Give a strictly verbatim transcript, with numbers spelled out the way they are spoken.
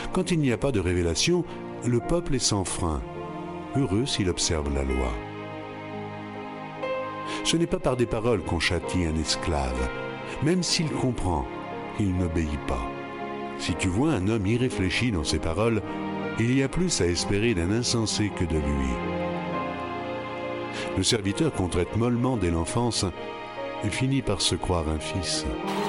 Quand il n'y a pas de révélation, le peuple est sans frein, heureux s'il observe la loi. Ce n'est pas par des paroles qu'on châtie un esclave, même s'il comprend, il n'obéit pas. Si tu vois un homme irréfléchi dans ses paroles, il y a plus à espérer d'un insensé que de lui. Le serviteur qu'on traite mollement dès l'enfance finit par se croire un fils.